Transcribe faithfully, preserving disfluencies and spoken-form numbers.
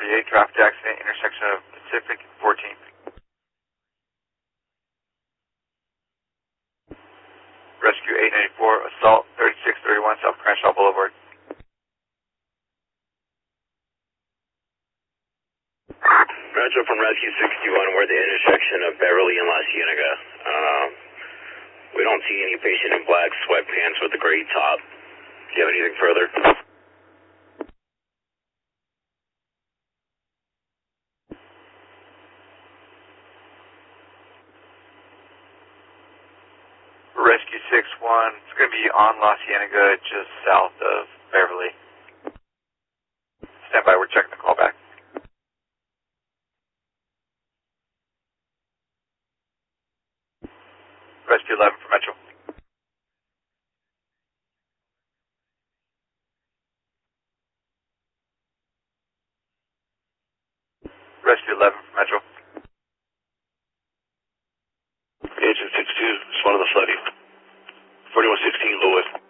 forty-eight, traffic accident, intersection of Pacific and fourteenth. Rescue eight ninety-four, assault thirty-six thirty-one, South Crenshaw Boulevard. Metro from Rescue sixty-one, we're at the intersection of Beverly and La Cienega. Um, we don't see any patient in black sweatpants with a gray top. Do you have anything further? Rescue six one, it's going to be on La Cienega, just south of Beverly. Stand by, we're checking the call back. Rescue eleven for Metro. Rescue eleven for Metro. Agent six two, respond to the flooding. forty-one sixteen, Lewis.